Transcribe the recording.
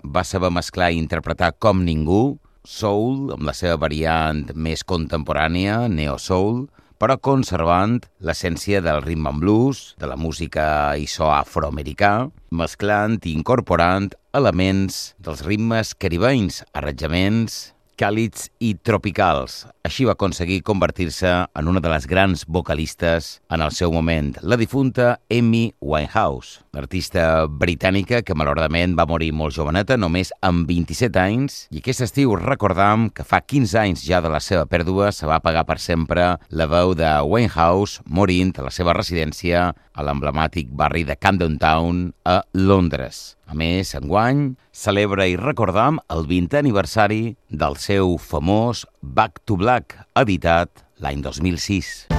va saber mesclar i interpretar com ningú soul, amb la seva variant més contemporània, neo-soul, però conservant l'essència del rhythm and blues, de la música i so afroamericà, mesclant i incorporant elements dels ritmes caribenys, arranjaments càlids i tropicals. Així va aconseguir convertir-se en una de les grans vocalistes en el seu moment, la difunta Amy Winehouse, l'artista britànica que malauradament va morir molt joveneta, només amb 27 anys, i aquest estiu recordam que fa 15 anys ja de la seva pèrdua se va apagar per sempre la veu de Winehouse morint a la seva residència a l'emblemàtic barri de Camden Town a Londres. A més, enguany, celebra i recordam el 20è aniversari del seu famós Back to Black, editat l'any 2006.